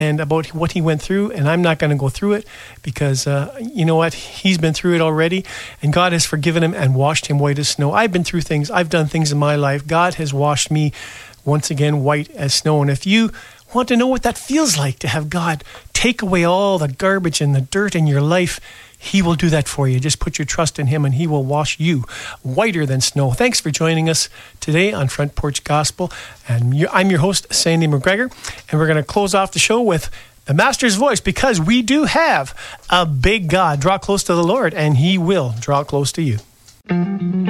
and about what he went through, and I'm not going to go through it because you know what? He's been through it already, and God has forgiven him and washed him white as snow. I've been through things. I've done things in my life. God has washed me once again white as snow. And if you want to know what that feels like to have God take away all the garbage and the dirt in your life, he will do that for you. Just put your trust in him and he will wash you whiter than snow. Thanks for joining us today on Front Porch Gospel. And I'm your host, Sandy McGregor. And we're going to close off the show with the Master's voice, because we do have a big God. Draw close to the Lord and he will draw close to you.